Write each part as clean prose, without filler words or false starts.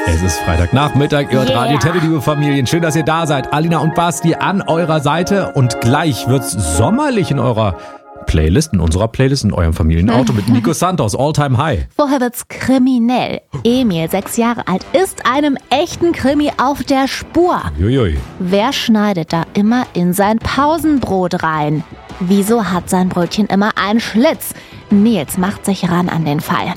Es ist Freitagnachmittag, ihr hört Radio Teddy, liebe Familien. Schön, dass ihr da seid. Alina und Basti an eurer Seite. Und gleich wird's sommerlich in eurer Playlist, in unserer Playlist, in eurem Familienauto mit Nico Santos, All Time High. Vorher wird's kriminell. Emil, 6 Jahre alt, ist einem echten Krimi auf der Spur. Uiui. Wer schneidet da immer in sein Pausenbrot rein? Wieso hat sein Brötchen immer einen Schlitz? Nils macht sich ran an den Fall.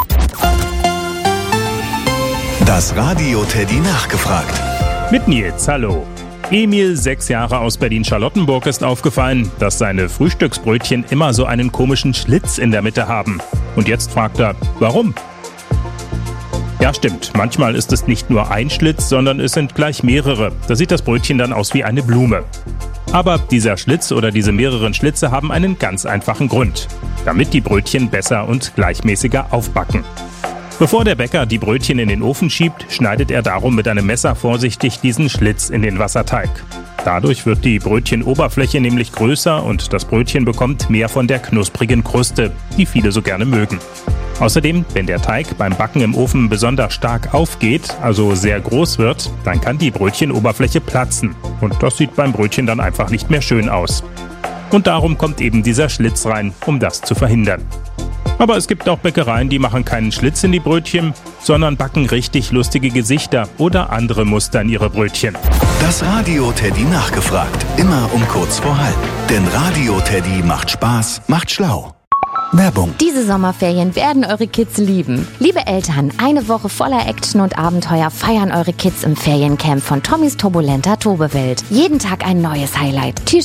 Das Radio Teddy nachgefragt. Mit Nils, hallo. Emil, 6 Jahre aus Berlin-Charlottenburg, ist aufgefallen, dass seine Frühstücksbrötchen immer so einen komischen Schlitz in der Mitte haben. Und jetzt fragt er, warum? Ja, stimmt. Manchmal ist es nicht nur ein Schlitz, sondern es sind gleich mehrere. Da sieht das Brötchen dann aus wie eine Blume. Aber dieser Schlitz oder diese mehreren Schlitze haben einen ganz einfachen Grund. Damit die Brötchen besser und gleichmäßiger aufbacken. Bevor der Bäcker die Brötchen in den Ofen schiebt, schneidet er darum mit einem Messer vorsichtig diesen Schlitz in den Wasserteig. Dadurch wird die Brötchenoberfläche nämlich größer und das Brötchen bekommt mehr von der knusprigen Kruste, die viele so gerne mögen. Außerdem, wenn der Teig beim Backen im Ofen besonders stark aufgeht, also sehr groß wird, dann kann die Brötchenoberfläche platzen. Und das sieht beim Brötchen dann einfach nicht mehr schön aus. Und darum kommt eben dieser Schlitz rein, um das zu verhindern. Aber es gibt auch Bäckereien, die machen keinen Schlitz in die Brötchen, sondern backen richtig lustige Gesichter oder andere Muster in ihre Brötchen. Das Radio Teddy nachgefragt. Immer um kurz vor halb. Denn Radio Teddy macht Spaß, macht schlau. Werbung. Diese Sommerferien werden eure Kids lieben. Liebe Eltern, eine Woche voller Action und Abenteuer feiern eure Kids im Feriencamp von Tommys turbulenter Tobewelt. Jeden Tag ein neues Highlight.